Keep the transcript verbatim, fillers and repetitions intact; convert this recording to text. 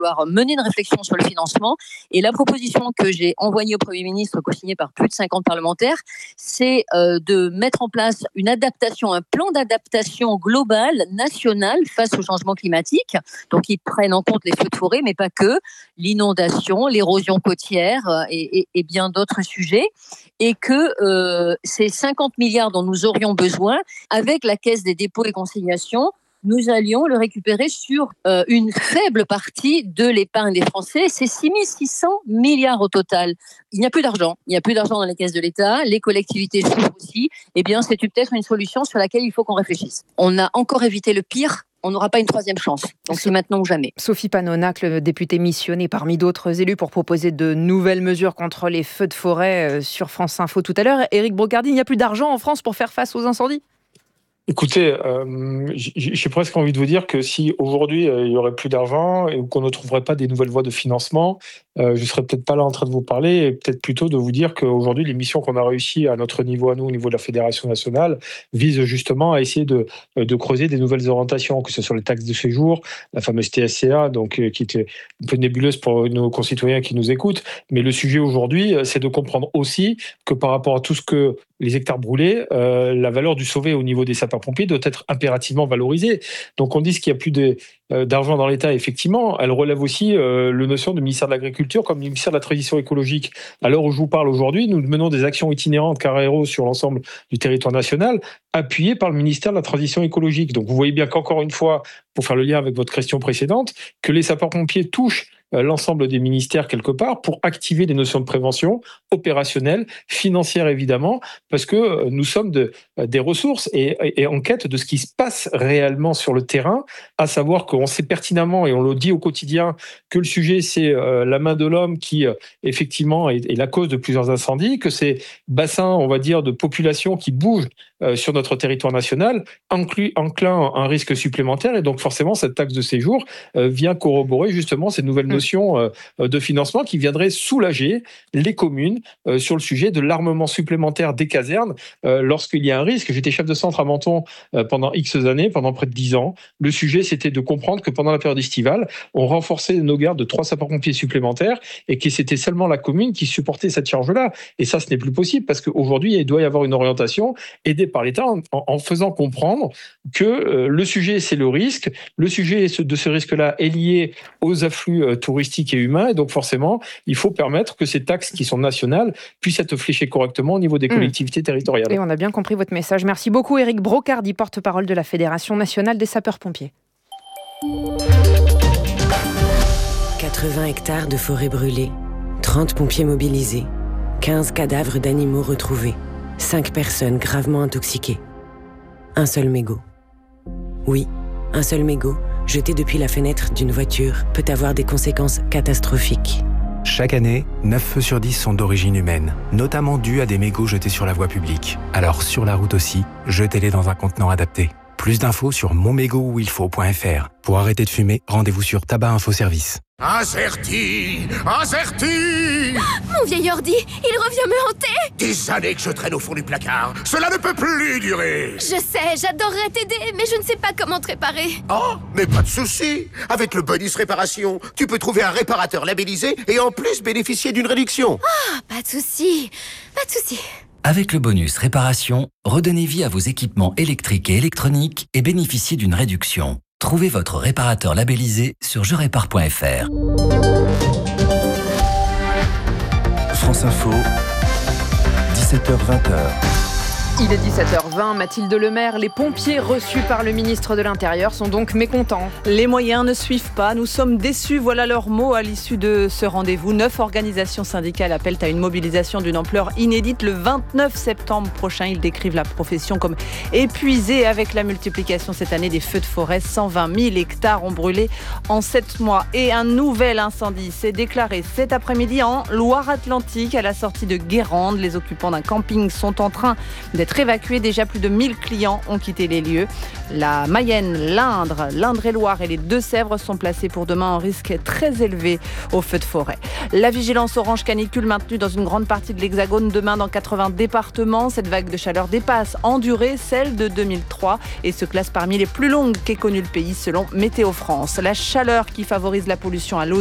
falloir mener une réflexion sur le financement. Et la proposition que j'ai envoyée au Premier ministre, co-signée par plus de cinquante parlementaires, c'est euh, de mettre en place une adaptation, un plan d'adaptation global, national, face au changement climatique. Donc, ils prennent en compte les feux de forêt, mais pas que, l'inondation, l'érosion côtière euh, et, et, et bien d'autres sujets. Et que euh, ces cinquante milliards dont nous aurions besoin, avec la Caisse des dépôts et consignations, nous allions le récupérer sur euh, une faible partie de l'épargne des Français. C'est six mille six cents milliards au total. Il n'y a plus d'argent. Il n'y a plus d'argent dans les caisses de l'État. Les collectivités souffrent aussi. Eh bien, c'est peut-être une solution sur laquelle il faut qu'on réfléchisse. On a encore évité le pire. On n'aura pas une troisième chance. Donc c'est maintenant ou jamais. Sophie Panonac, le député missionné parmi d'autres élus pour proposer de nouvelles mesures contre les feux de forêt sur France Info tout à l'heure. Éric Brocardi, il n'y a plus d'argent en France pour faire face aux incendies ? Écoutez, euh, j'ai presque envie de vous dire que si aujourd'hui euh, il y aurait plus d'argent et qu'on ne trouverait pas des nouvelles voies de financement, euh, je serais peut-être pas là en train de vous parler et peut-être plutôt de vous dire qu'aujourd'hui les missions qu'on a réussi à notre niveau, à nous, au niveau de la Fédération nationale, visent justement à essayer de, de creuser des nouvelles orientations, que ce soit les taxes de séjour, la fameuse T S C A, donc euh, qui était un peu nébuleuse pour nos concitoyens qui nous écoutent. Mais le sujet aujourd'hui, c'est de comprendre aussi que par rapport à tout ce que les hectares brûlés, euh, la valeur du sauvé au niveau des sapeurs-pompiers doit être impérativement valorisée. Donc on dit qu'il n'y a plus de, euh, d'argent dans l'État, effectivement, elle relève aussi euh, le notion du ministère de l'Agriculture comme du ministère de la Transition écologique. À l'heure où je vous parle aujourd'hui, nous menons des actions itinérantes Carrero sur l'ensemble du territoire national, appuyées par le ministère de la Transition écologique. Donc vous voyez bien qu'encore une fois, pour faire le lien avec votre question précédente, que les sapeurs-pompiers touchent l'ensemble des ministères quelque part pour activer des notions de prévention opérationnelle, financière évidemment, parce que nous sommes de, des ressources et, et, et en quête de ce qui se passe réellement sur le terrain, à savoir qu'on sait pertinemment et on le dit au quotidien que le sujet c'est euh, la main de l'homme qui euh, effectivement est, est la cause de plusieurs incendies, que ces bassins, on va dire, de population qui bougent euh, sur notre territoire national inclut, enclin un risque supplémentaire et donc forcément cette taxe de séjour euh, vient corroborer justement ces nouvelles notions de financement qui viendrait soulager les communes euh, sur le sujet de l'armement supplémentaire des casernes euh, lorsqu'il y a un risque. J'étais chef de centre à Menton euh, pendant X années, pendant près de dix ans. Le sujet, c'était de comprendre que pendant la période estivale, on renforçait nos gardes de trois sapeurs-pompiers supplémentaires et que c'était seulement la commune qui supportait cette charge-là. Et ça, ce n'est plus possible parce qu'aujourd'hui, il doit y avoir une orientation aidée par l'État en, en faisant comprendre que euh, le sujet, c'est le risque. Le sujet de ce risque-là est lié aux afflux euh, touristique et humain, et donc forcément, il faut permettre que ces taxes qui sont nationales puissent être fléchées correctement au niveau des collectivités mmh. territoriales. Et on a bien compris votre message. Merci beaucoup Éric Brocardi, porte-parole de la Fédération nationale des sapeurs-pompiers. quatre-vingts hectares de forêt brûlée, trente pompiers mobilisés, quinze cadavres d'animaux retrouvés, cinq personnes gravement intoxiquées. Un seul mégot. Oui, un seul mégot, jeté depuis la fenêtre d'une voiture, peut avoir des conséquences catastrophiques. Chaque année, neuf feux sur dix sont d'origine humaine, notamment dus à des mégots jetés sur la voie publique. Alors sur la route aussi, jetez-les dans un contenant adapté. Plus d'infos sur mon mégot où il faut point f r. Pour arrêter de fumer, rendez-vous sur Tabac Info Service. Incerti, incerti. Mon vieil ordi, il revient me hanter. Des années que je traîne au fond du placard. Cela ne peut plus durer. Je sais, j'adorerais t'aider, mais je ne sais pas comment te réparer. Oh, mais pas de souci. Avec le bonus réparation, tu peux trouver un réparateur labellisé et en plus bénéficier d'une réduction. Ah, oh, pas de souci, pas de souci. Avec le bonus réparation, redonnez vie à vos équipements électriques et électroniques et bénéficiez d'une réduction. Trouvez votre réparateur labellisé sur je répare point f r. France Info, dix-sept heures vingt. Il est dix-sept heures vingt, Mathilde Lemaire. Les pompiers reçus par le ministre de l'Intérieur sont donc mécontents. Les moyens ne suivent pas, nous sommes déçus, voilà leur mot à l'issue de ce rendez-vous. Neuf organisations syndicales appellent à une mobilisation d'une ampleur inédite le vingt-neuf septembre prochain. Ils décrivent la profession comme épuisée avec la multiplication cette année des feux de forêt. cent vingt mille hectares ont brûlé en sept mois. Et un nouvel incendie s'est déclaré cet après-midi en Loire-Atlantique à la sortie de Guérande. Les occupants d'un camping sont en train d'être évacués déjà Déjà plus de mille clients ont quitté les lieux. La Mayenne, l'Indre, l'Indre-et-Loire et les Deux-Sèvres sont placés pour demain en risque très élevé au feu de forêt. La vigilance orange canicule maintenue dans une grande partie de l'Hexagone demain dans quatre-vingts départements. Cette vague de chaleur dépasse en durée celle de deux mille trois et se classe parmi les plus longues qu'ait connu le pays selon Météo France. La chaleur qui favorise la pollution à l'eau